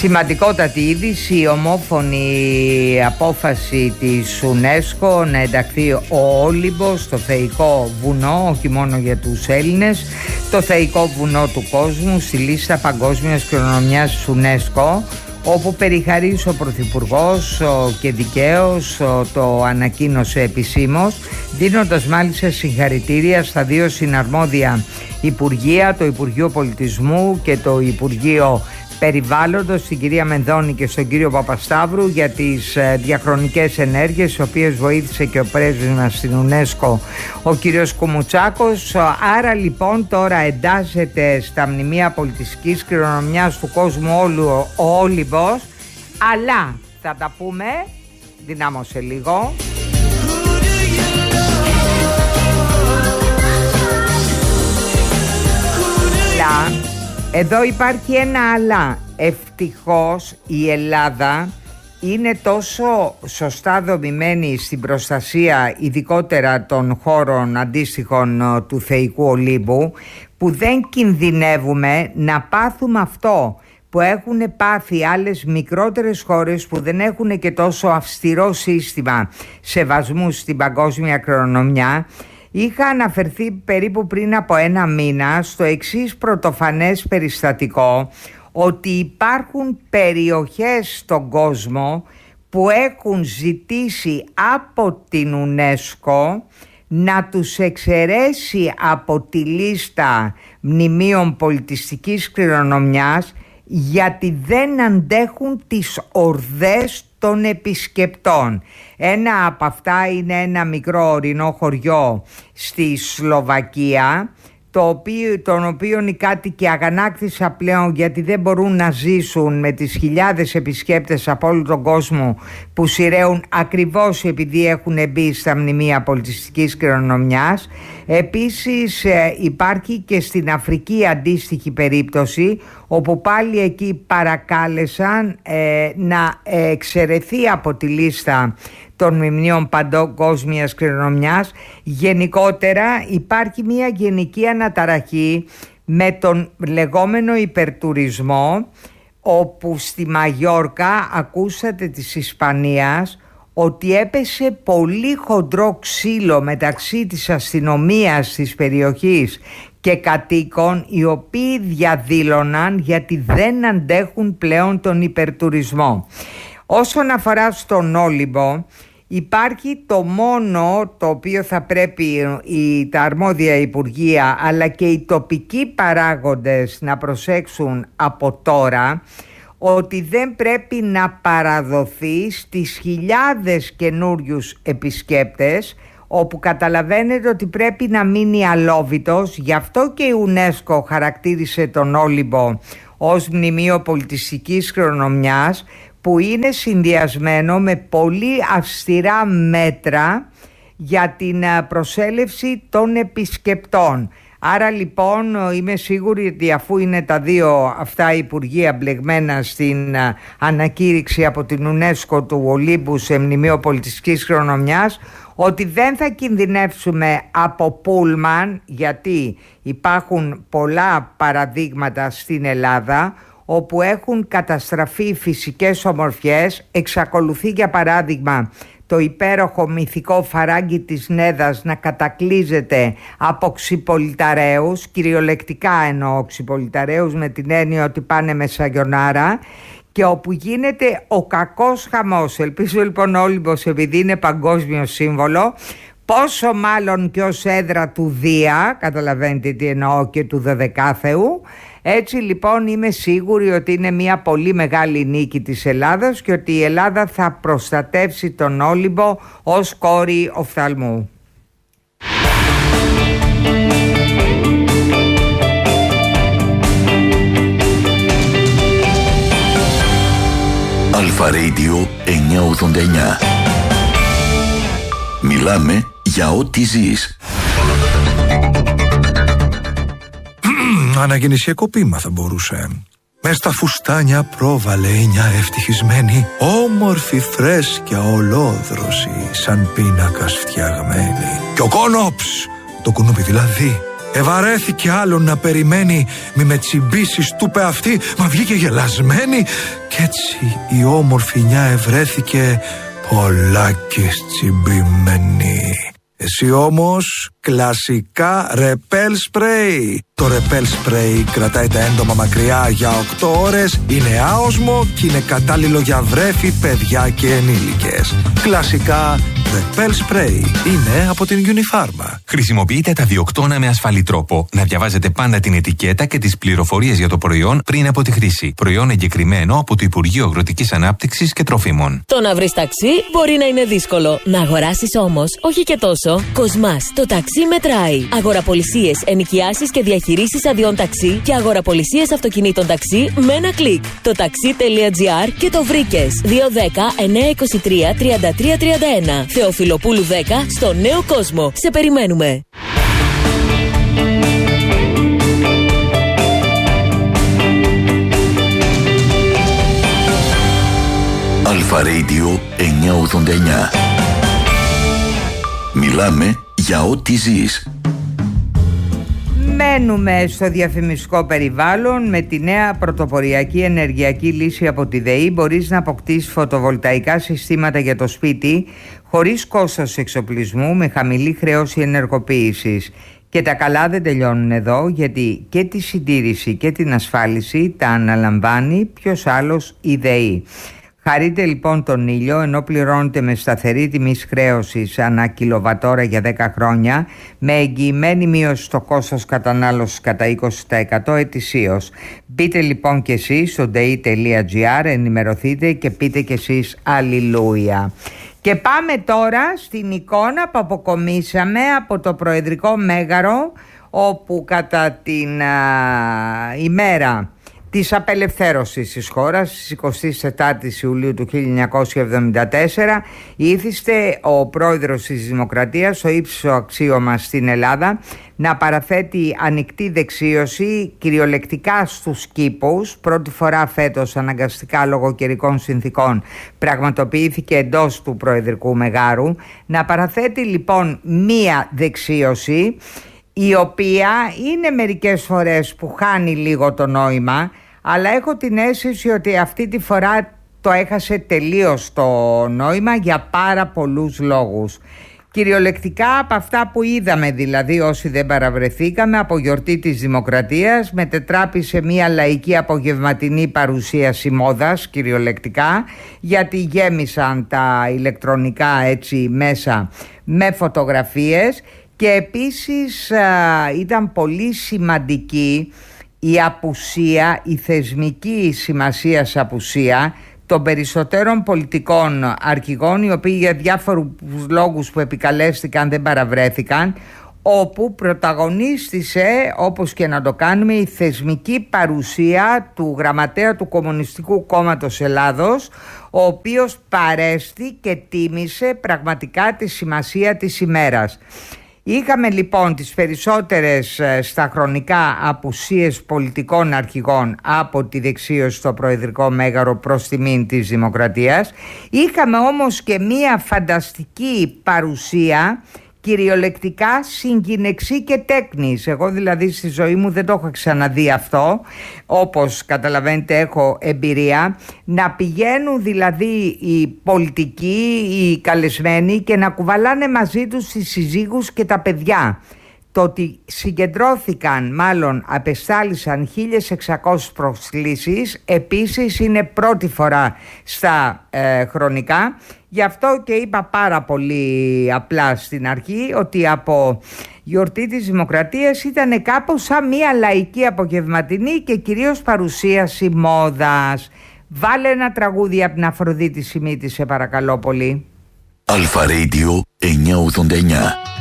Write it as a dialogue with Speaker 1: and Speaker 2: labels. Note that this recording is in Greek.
Speaker 1: Σημαντικότατη είδηση, η ομόφωνη απόφαση της UNESCO να ενταχθεί ο Όλυμπος στο θεϊκό βουνό, όχι μόνο για τους Έλληνες, το θεϊκό βουνό του κόσμου στη λίστα παγκόσμιας κληρονομιάς της UNESCO, όπου περιχαρίσει ο Πρωθυπουργός και δικαίως το ανακοίνωσε επισήμως, δίνοντας μάλιστα συγχαρητήρια στα δύο συναρμόδια Υπουργεία, το Υπουργείο Πολιτισμού και το Υπουργείο Περιβάλλοντος, στην κυρία Μενδώνη και στον κύριο Παπασταύρου, για τις διαχρονικές ενέργειες, τις οποίες βοήθησε και ο πρέσβης μας στην UNESCO, ο κύριος Κουμουτσάκος. Άρα λοιπόν τώρα εντάσσεται στα μνημεία πολιτιστικής κληρονομιάς του κόσμου όλου ο Όλυμπος, αλλά θα τα πούμε, δυνάμωσε λίγο. Εδώ υπάρχει ένα αλλά. Ευτυχώς η Ελλάδα είναι τόσο σωστά δομημένη στην προστασία ειδικότερα των χώρων αντίστοιχων του θεϊκού Ολύμπου, που δεν κινδυνεύουμε να πάθουμε αυτό που έχουν πάθει άλλες μικρότερες χώρες που δεν έχουν και τόσο αυστηρό σύστημα σεβασμού στην παγκόσμια κληρονομιά. Είχα αναφερθεί περίπου πριν από ένα μήνα στο εξής πρωτοφανές περιστατικό, ότι υπάρχουν περιοχές στον κόσμο που έχουν ζητήσει από την UNESCO να τους εξαιρέσει από τη λίστα μνημείων πολιτιστικής κληρονομιάς, γιατί δεν αντέχουν τις ορδές των επισκεπτών. Ένα από αυτά είναι ένα μικρό ορεινό χωριό στη Σλοβακία, τον οποίο οι κάτοικοι αγανάκτησαν πλέον, γιατί δεν μπορούν να ζήσουν με τις χιλιάδες επισκέπτες από όλο τον κόσμο που σειραίουν ακριβώς επειδή έχουν μπει στα μνημεία πολιτιστικής κληρονομιάς. Επίσης υπάρχει και στην Αφρική αντίστοιχη περίπτωση, όπου πάλι εκεί παρακάλεσαν να εξαιρεθεί από τη λίστα των μνημείων παγκόσμιας κληρονομιάς. Γενικότερα υπάρχει μια γενική αναταραχή με τον λεγόμενο υπερτουρισμό, όπου στη Μαγιόρκα, ακούσατε της Ισπανίας, ότι έπεσε πολύ χοντρό ξύλο μεταξύ της αστυνομίας της περιοχής και κατοίκων, οι οποίοι διαδήλωναν γιατί δεν αντέχουν πλέον τον υπερτουρισμό. Όσον αφορά στον Όλυμπο, υπάρχει το μόνο το οποίο θα πρέπει τα αρμόδια υπουργεία αλλά και οι τοπικοί παράγοντες να προσέξουν από τώρα, ότι δεν πρέπει να παραδοθεί στις χιλιάδες καινούριους επισκέπτες, όπου καταλαβαίνετε ότι πρέπει να μείνει αλόβητος. Γι' αυτό και η UNESCO χαρακτήρισε τον Όλυμπο ως μνημείο πολιτιστικής κληρονομιάς, που είναι συνδυασμένο με πολύ αυστηρά μέτρα για την προσέλευση των επισκεπτών. Άρα λοιπόν είμαι σίγουρη ότι αφού είναι τα δύο αυτά υπουργεία μπλεγμένα στην ανακήρυξη από την UNESCO του Ολύμπου σε μνημείο πολιτιστικής κληρονομιάς, ότι δεν θα κινδυνεύσουμε από πούλμαν, γιατί υπάρχουν πολλά παραδείγματα στην Ελλάδα όπου έχουν καταστραφεί φυσικές ομορφιές. Εξακολουθεί για παράδειγμα το υπέροχο μυθικό φαράγγι της Νέδας να κατακλείζεται από ξυπολιταραίους, κυριολεκτικά εννοώ ξυπολιταραίους με την έννοια ότι πάνε με σαγιονάρα, και όπου γίνεται ο κακός χαμός. Ελπίζω λοιπόν ο Όλυμπος, επειδή είναι παγκόσμιο σύμβολο, πόσο μάλλον και ως έδρα του Δία, καταλαβαίνετε τι εννοώ, και του Δωδεκάθεου. Έτσι λοιπόν είμαι σίγουρη ότι είναι μια πολύ μεγάλη νίκη της Ελλάδας και ότι η Ελλάδα θα προστατεύσει τον Όλυμπο ως κόρη οφθαλμού.
Speaker 2: Αλφα Radio 989. Μιλάμε για ό,τι ζεις.
Speaker 3: Αναγεννησιακό ποίημα θα μπορούσε. Μες στα φουστάνια πρόβαλε μια ευτυχισμένη, όμορφη φρέσκια ολόδρωση, σαν πίνακας φτιαγμένη. Και ο κόνοψ, το κουνούπι δηλαδή, Ευαρέθηκε άλλον να περιμένει. Μη με τσιμπήσεις, του είπε αυτή, μα βγήκε γελασμένη. Κι έτσι η όμορφη νιά ευρέθηκε πολλάκις τσιμπημένη. Εσύ όμως κλασικά ρεπέλ σπρέι. Το ρεπέλ σπρέι κρατάει τα έντομα μακριά για 8 ώρες, είναι άοσμο και είναι κατάλληλο για βρέφη, παιδιά και ενήλικες. Κλασικά ρεπέλ σπρέι είναι από την Unifarma.
Speaker 4: Χρησιμοποιείτε τα διοκτώνα με ασφαλή τρόπο. Να διαβάζετε πάντα την ετικέτα και τις πληροφορίες για το προϊόν πριν από τη χρήση. Προϊόν εγκεκριμένο από το Υπουργείο Αγροτικής Ανάπτυξης και Τροφίμων.
Speaker 5: Το να βρεις ταξί μπορεί να είναι δύσκολο. Να αγοράσεις όμως, όχι και τόσο. Κοσμάς, το ταξί μετράει. Αγοραπολισίες, ενοικιάσεις και διαχειρήσεις αδειών ταξί και αγοραπολισίες αυτοκινήτων ταξί με ένα κλικ. Το taxi.gr και το βρήκες. 210 923 3331. Θεοφιλοπούλου 10 στο Νέο Κόσμο. Σε περιμένουμε.
Speaker 2: Αλφα Radio 989. Μιλάμε για ό,τι ζεις.
Speaker 1: Μένουμε στο διαφημιστικό περιβάλλον. Με τη νέα πρωτοποριακή ενεργειακή λύση από τη ΔΕΗ μπορείς να αποκτήσεις φωτοβολταϊκά συστήματα για το σπίτι χωρίς κόστος εξοπλισμού, με χαμηλή χρέωση ενεργοποίησης. Και τα καλά δεν τελειώνουν εδώ, γιατί και τη συντήρηση και την ασφάλιση τα αναλαμβάνει ποιος άλλος, η ΔΕΗ. Χαρείτε λοιπόν τον ήλιο, ενώ πληρώνετε με σταθερή τιμή χρέωσης ανά κιλοβατόρα για 10 χρόνια, με εγγυημένη μείωση στο κόστος κατανάλωσης κατά 20% ετησίως. Μπείτε λοιπόν και εσείς στο dei.gr, ενημερωθείτε και πείτε και εσείς αλληλούια. Και πάμε τώρα στην εικόνα που αποκομίσαμε από το Προεδρικό Μέγαρο, όπου κατά την ημέρα της απελευθέρωσης της χώρας, στις 24 Ιουλίου του 1974, ήθιστε ο πρόεδρος της Δημοκρατίας, στο ύψιστο αξίωμα στην Ελλάδα, να παραθέτει ανοιχτή δεξίωση κυριολεκτικά στους κήπους. Πρώτη φορά φέτος, αναγκαστικά λόγω καιρικών συνθήκων, πραγματοποιήθηκε εντός του Προεδρικού Μεγάρου. Να παραθέτει λοιπόν μία δεξίωση, η οποία είναι μερικές φορές που χάνει λίγο το νόημα, αλλά έχω την αίσθηση ότι αυτή τη φορά το έχασε τελείως το νόημα για πάρα πολλούς λόγους. Κυριολεκτικά από αυτά που είδαμε, δηλαδή όσοι δεν παραβρεθήκαμε, από γιορτή της Δημοκρατίας μετετράπησε μια λαϊκή απογευματινή παρουσίαση μόδας, κυριολεκτικά, γιατί γέμισαν τα ηλεκτρονικά έτσι μέσα με φωτογραφίες. Και επίσης ήταν πολύ σημαντική η απουσία, η θεσμική σημασίας απουσία των περισσότερων πολιτικών αρχηγών, οι οποίοι για διάφορους λόγους που επικαλέστηκαν δεν παραβρέθηκαν, όπου πρωταγωνίστησε, όπως και να το κάνουμε, η θεσμική παρουσία του γραμματέα του Κομμουνιστικού Κόμματος Ελλάδος, ο οποίος παρέστη και τίμησε πραγματικά τη σημασία της ημέρας. Είχαμε λοιπόν τις περισσότερες στα χρονικά απουσίες πολιτικών αρχηγών από τη δεξίωση στο Προεδρικό Μέγαρο προς τιμήν της Δημοκρατίας. Είχαμε όμως και μία φανταστική παρουσία, κυριολεκτικά συγκινεξή και τέκνης. Εγώ δηλαδή στη ζωή μου δεν το έχω ξαναδεί αυτό, όπως καταλαβαίνετε έχω εμπειρία, να πηγαίνουν δηλαδή οι πολιτικοί, οι καλεσμένοι, και να κουβαλάνε μαζί τους τις συζύγους και τα παιδιά. Το ότι συγκεντρώθηκαν, μάλλον απεστάλησαν 1.600 προσκλήσεις, επίσης είναι πρώτη φορά στα χρονικά. Γι' αυτό και είπα πάρα πολύ απλά στην αρχή ότι από γιορτή της Δημοκρατίας ήταν κάπως σαν μια λαϊκή απογευματινή και κυρίως παρουσίαση μόδας. Βάλε ένα τραγούδι από την Αφροδίτη Σιμίτη, σε παρακαλώ πολύ.
Speaker 2: Αλφα Radio 989.